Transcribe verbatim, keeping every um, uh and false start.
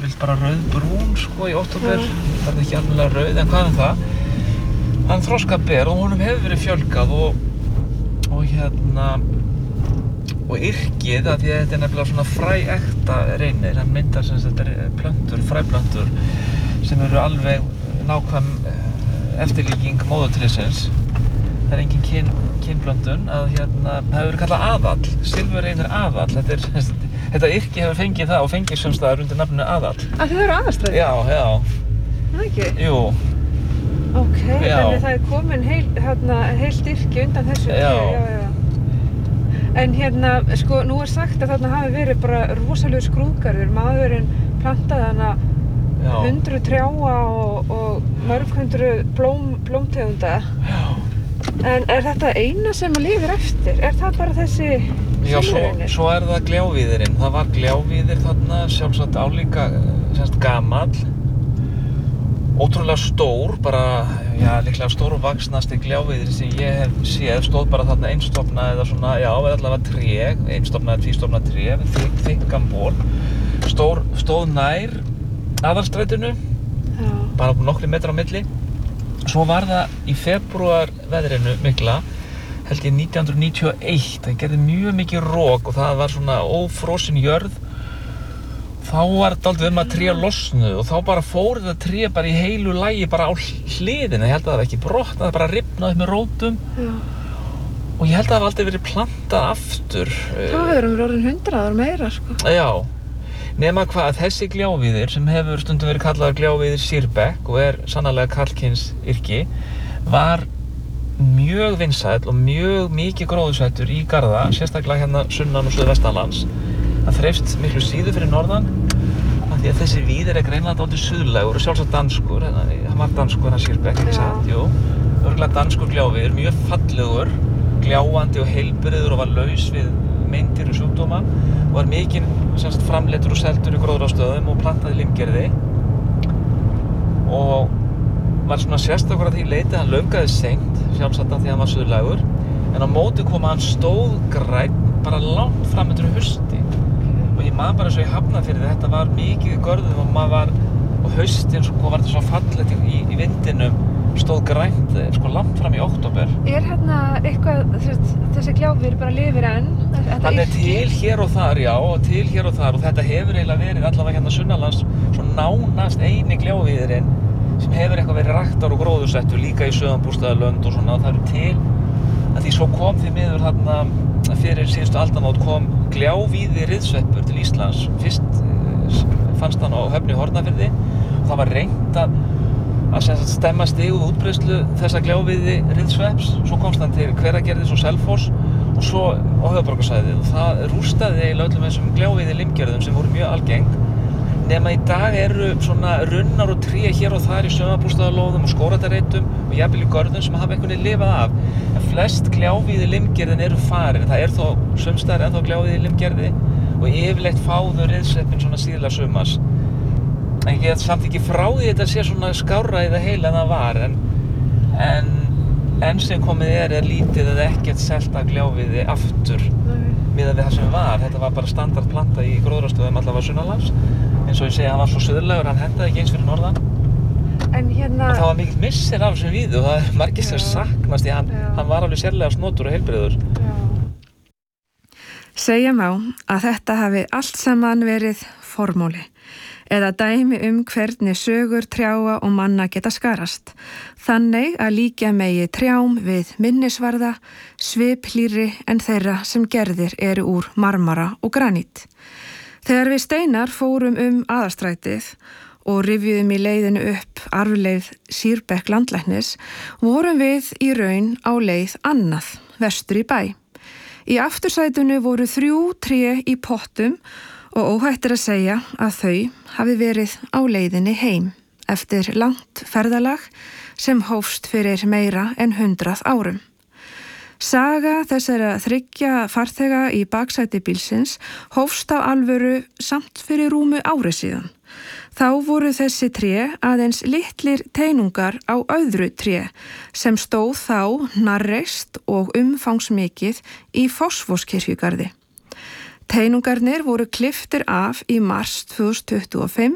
yfirleitt bara rauðbrún sko í október, það er ekki alveg rauð, en hvað er það? Hann þroskar ber og honum hefur verið fjölgað og, og hérna, og yrkið, að því að þetta er nefnilega svona fræekta reynir, hann myndar sem þetta er plöntur, fræplöntur, sem eru alveg nákvæm eftirlíking móðurtrésins. Það er engin kyn, kynblöndun, að hérna, það hefur verið kallað aðall, silfurreynir aðall, þetta er, þetta yrki hefur fengið það og fengið sums staðar undir nafninu aðall. Að þau eru aðalstræði? Já, já. Það ekki? Jú. Ok, já. Þannig það er komin heil, hérna, heilt yrki undan þessu. Já. já, já. En hérna, sko, nú er sagt að þarna hafi verið bara rosalegur skrúðgarður, maðurinn plantaði hana hundruð trjáa og, og mörg hundruð blóm, blómtegunda. Já. En er þetta eina sem að lifir eftir? Er það bara þessi Já, svo, svo er það gljávíðirinn. Það var gljávíðir þarna, sjálfsagt álíka, semst gamall, ótrúlega stór, bara, já, líklega stórvaxnasti gljávíðir sem ég hef séð, stóð bara þarna einstofna eða svona, já, eða allavega tré, einstofna eða tvístofna tré, þykk, þykkan ból, stór, stóð nær aðalstrætinu, já. Bara nokkri metrar á milli. Svo var það í febrúar veðrinu mikla, held ég nítján hundruð níutíu og eitt, það gerði mjög mikið rok og það var svona ófrosin jörð. Þá var þetta aldrei um að tré losnu og þá bara fór þetta tré bara í heilu lagi bara á hliðina. Ég held að það var ekki brotnað, það bara rifnað upp með rótum. Já. Og ég held að það hafi aldrei verið plantað aftur. Það hefur um orðin hundrað ára meira, sko. Já. Nema hvað að þessi gljávíðir sem hefur stundum verið kallaður gljávíðir Sýrbekk og er sannarlega karlkyns yrki, var mjög vinsæll og mjög mikið gróðursætur í garða, sérstaklega hérna sunnan og suðvestanlands. Það þreifst miklu síður fyrir norðan, af því að þessi víðir er greinilega dálítið suðlægur og sjálfsagt danskur, hann var danskur hann Sýrbekk, ekki satt, jú. Örugglega danskur gljávíður, mjög fallegur, gljáandi og heilbrigður og var laus við meindir og sjúkdóma og var mikið semst framleiddur og seldur í gróðrarstöðum og plantaði limgerði og var svona sérstakur að því leyti að hann laufgaði seint, sjálfsagt af því að hann var suðlægur, en á móti kom að hann stóð grænn bara langt fram eftir hausti. Og ég man bara svo í Hafnarfirði, þetta var mikið í görðum og maður var á haustin, sko var þetta svo fallegt í, í vindinum, stóð grænt sko langt fram í október. Er hérna eitthvað, þessi gljávíðir bara lifir enn? Hann er til hér og þar, já, og til hér og þar og þetta hefur eiginlega verið allavega hérna sunnanlands svo nánast eini gljávíðirinn sem hefur eitthvað verið ræktar og gróðursettur líka í suðanbústaðalönd og svona. Það eru til að því svo kom því miður þarna fyrir síðustu aldamót kom gljávíði riðsveppur til Íslands. Fyrst fannst hann á Höfn í Hornafirði og það var reynt að að stemma stigu útbreiðslu þessa gljávíði riðsvepps. Svo komst hann til Hveragerðis og Selfoss og svo á höfuðborgarsvæðið og það rústaði eiginlega öllum þessum gljávíði limgerðum sem voru mjög algeng. Nema í dag eru svona runnar og tré hér og þar í sumarbústaðalóðum og skógræktarreitum og jafnvel í görðum sem hafa einhvern veginn lifað af. En flest gljávíði limgerðin eru farin. Það er þó sums staðar ennþá gljávíði limgerði og yfirleitt fáðu riðsveppin svona síðla sumars. En ég get samt ekki frá því þetta sé svona skárra í það heila en það var, en, en enn sem komið er er lítið eða ekkert selt af gljávíði aftur miðað við það sem var. Þetta var bara standardplanta í gróðrarstöðum allavega sunnanlands. Eins og ég segi, hann var svo suðlægur, hann hendaði ekki eins fyrir norðan. En hérna... Og það var mikill missir af þessum víðu og það er margir sem saknast því hann, hann var alveg sérlega snotur og heilbrigður. Segja má að þetta hafi allt saman verið formóli eða dæmi um hvernig sögur trjáa og manna geta skarast. Þannig að líkja megi trjám við minnisvarða, sviplýri en þeirra sem gerðir eru úr marmara og granít. Þegar við Steinar fórum um Aðalstrætið og rifjuðum í leiðinu upp arfleið Sýrbekk landlæknis, vorum við í raun á leið annað, vestur í bæ. Í aftursætinu voru þrjú tré í pottum og óhætt er að segja að þau hafi verið á leiðinni heim eftir langt ferðalag sem hófst fyrir meira en hundrað árum. Saga þessara þriggja farþega í baksæti bílsins hófst á alvöru samt fyrir rúmu ári síðan. Þá voru þessi tré aðeins litlir teinungar á öðru tré sem stóð þá hnarreist og umfangsmikið í Fossvogskirkjugarði. Teinungarnir voru klipptir af í mars tvö þúsund tuttugu og fimm